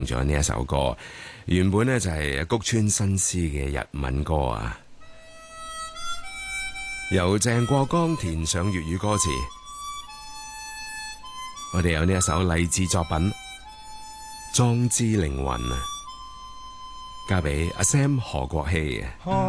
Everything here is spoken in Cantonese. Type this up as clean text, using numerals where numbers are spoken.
仲有呢一首歌，原本呢就係谷村新司嘅日文歌啊，由鄭國江填上粵語歌詞。我哋有呢一首勵志作品《壯志凌雲》啊，交俾阿 Sam 何國希嘅。